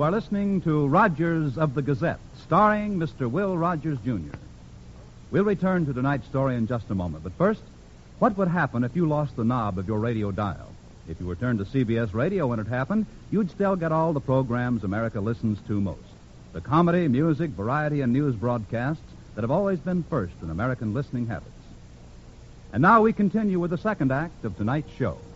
You are listening to Rogers of the Gazette, starring Mr. Will Rogers, Jr. We'll return to tonight's story in just a moment. But first, what would happen if you lost the knob of your radio dial? If you were turned to CBS Radio when it happened, you'd still get all the programs America listens to most. The comedy, music, variety, and news broadcasts that have always been first in American listening habits. And now we continue with the second act of tonight's show.